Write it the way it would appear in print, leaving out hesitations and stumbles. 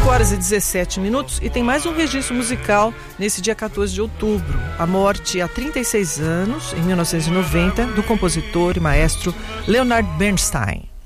5h17 e tem mais um registro musical nesse dia 14 de outubro. A morte há 36 anos, em 1990, do compositor e maestro Leonard Bernstein.